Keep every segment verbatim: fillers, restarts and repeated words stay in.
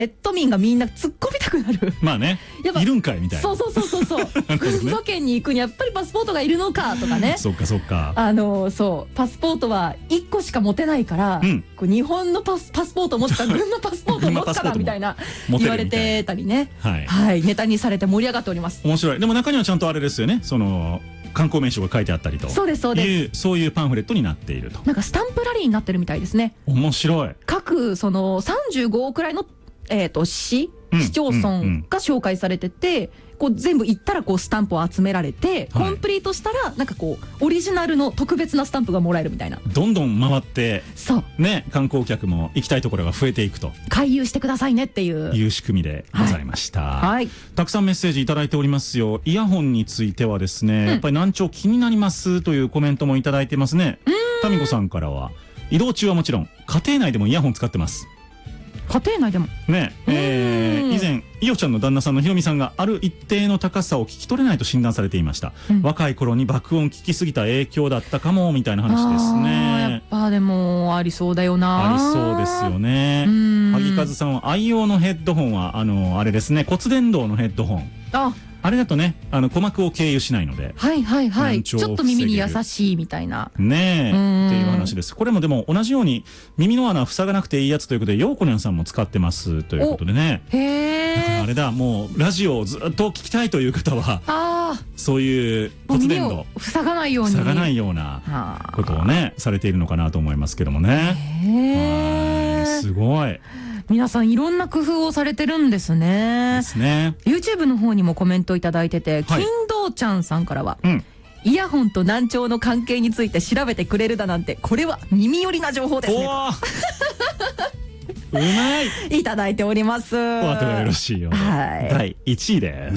え都民がみんな突っ込みたくなる。 まあね、 やっぱいるんかいみたいな。 そうそうそうそうそう群馬県に行くにやっぱりパスポートがいるのかとかね。 そっかそっか。 あのそうパスポートはいっこしか持てないから、うん、こう日本のパス、パスポートを持つか群馬パスポートを持つかみたいな言われてたりね、はい、はい、ネタにされて盛り上がっております。 面白い。でも中にはちゃんとあれですよね、その観光名所が書いてあったりと、 そうですそうです、 そういうパンフレットになっていると。 なんかスタンプラリーになってるみたいですね。 面白い。 各そのさんじゅうごくらいのえー、と市市町村が紹介されてて、こう全部行ったらこうスタンプを集められて、はい、コンプリートしたらなんかこうオリジナルの特別なスタンプがもらえるみたいな。 どんどん回って、 そうね、観光客も行きたいところが増えていくと、 回遊してくださいねっていういう仕組みでございました、はいはい、たくさんメッセージいただいておりますよ。イヤホンについてはですね、うん、やっぱり難聴気になりますというコメントもいただいてますね。タミコさんからは移動中はもちろん家庭内でもイヤホン使ってます。 家庭内でもね、えー、以前イオちゃんの旦那さんのひろみさんがある一定の高さを聞き取れないと診断されていました、うん、若い頃に爆音聞きすぎた影響だったかもみたいな話ですね。 やっぱでもありそうだよな。 ありそうですよね。萩和さんは愛用のヘッドホンはあのあれですね、骨伝導のヘッドホン。ああれだとね、あの鼓膜を経由しないので、 はいはいはい、ちょっと耳に優しいみたいなねえっていう話です。これもでも同じように耳の穴塞がなくていいやつということで、ようこにゃんさんも使ってますということでね。 へえ。 だからあれだ、もうラジオをずっと聞きたいという方は、あそういう骨伝導塞がないように塞がないようなことをねされているのかなと思いますけどもね。へえ、すごい。 皆さんいろんな工夫をされてるんですね。 ですね。 YouTube の方にもコメントいただいてて、 はい、 金堂ちゃんさんからは、 うん、 イヤホンと難聴の関係について調べてくれるだなんて、これは耳寄りな情報ですね。 うまいいただいております。 お後がよろしいようで、はい、だいいちいです。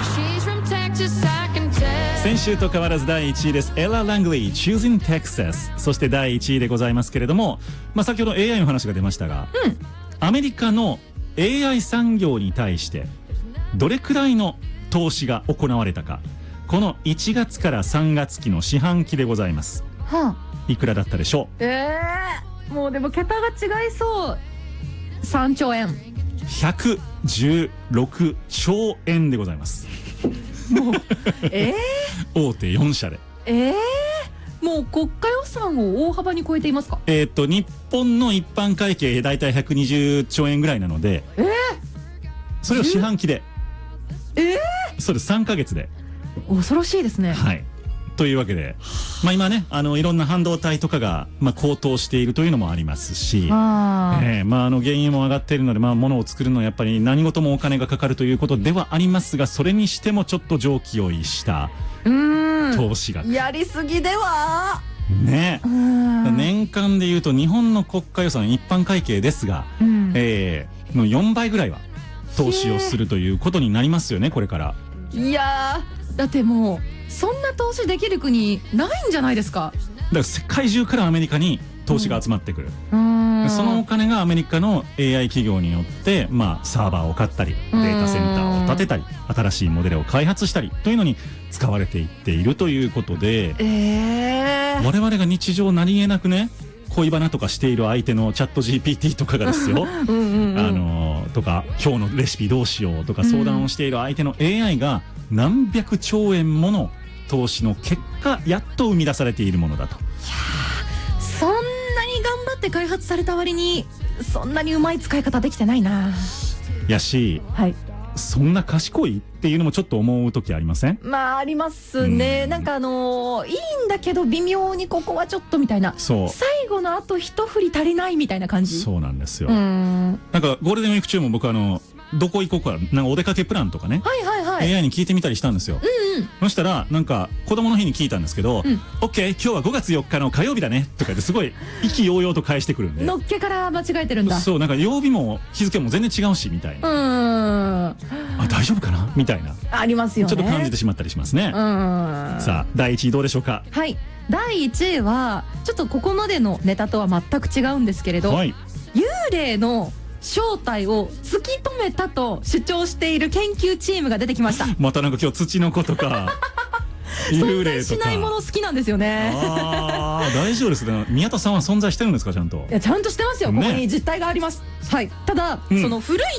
先週と変わらずだいいちいです。エラ・ラングリー Choosing Texas。 そしてだいいちいでございますけれども、まあ、先ほど エーアイ の話が出ましたが、うん、アメリカの エーアイ 産業に対してどれくらいの投資が行われたか、このいちがつからさんがつ期の四半期でございます、はあ、いくらだったでしょう。 えー、もうでも桁が違いそう。さんちょうえん、 ひゃくじゅうろくちょうえんでございます。 もうえー、大手よんしゃで、 えー、もう国家予算を大幅に超えていますか。 えっと日本の一般会計だいたいひゃくにじゅうちょうえんぐらいなので、えー、それを四半期で、 えー、 そうです、さんかげつで。 恐ろしいですね。 はい、というわけで、まあ、今ね、あのいろんな半導体とかが、まあ、高騰しているというのもありますし、あ、えーまあ、あの原油も上がっているので、まあ、物を作るのはやっぱり何事もお金がかかるということではありますが、それにしてもちょっと常軌を逸した投資がやりすぎではね。年間でいうと日本の国家予算一般会計ですが、うん、えー、のよんばいぐらいは投資をするということになりますよね、これから。 いやー、だってもうそんな投資できる国ないんじゃないですか。 だから世界中からアメリカに投資が集まってくる、うん、そのお金がアメリカの エーアイ 企業によって、まあ、サーバーを買ったりデータセンターを建てたり新しいモデルを開発したりというのに使われていっているということで、えー、我々が日常何気なくね、恋バナとかしている相手のチャット ジーピーティー とかがですようんうん、うん、あのとか今日のレシピどうしようとか相談をしている相手の エーアイ が何百兆円もの投資の結果やっと生み出されているものだと。いやそんなに頑張って開発された割にそんなにうまい使い方できてないな。 やし、はい、そんな賢いっていうのもちょっと思う時ありません？ まあありますね。なんかあのー、いいんだけど微妙にここはちょっとみたいな、そう最後のあと一振り足りないみたいな感じ。 そうなんですよ。うんなんかゴールデンウィーク中も僕あのどこ行こうかなんかお出かけプランとかね、はいはいはい、エーアイ に聞いてみたりしたんですよ、うんうん、そしたらなんか子供の日に聞いたんですけど、うん、オッケー今日はごがつよっかの火曜日だねとかですごい意気揚々と返してくるんでのっけから間違えてるんだ。 そうなんか曜日も日付も全然違うしみたいな、うんあ大丈夫かなみたいなありますよね。 ちょっと感じてしまったりしますね。うんさあだいいちいどうでしょうか。 はいだいいちいはちょっとここまでのネタとは全く違うんですけれど、はい、幽霊の正体を突き止めたと主張している研究チームが出てきました。 またなんか今日土の子とか幽霊とか存在しないもの好きなんですよね。 あ大丈夫ですね。宮田さんは存在してるんですかちゃんと。 いやちゃんとしてますよ、ね、ここに実態があります。 はい、ただ、 うんその古い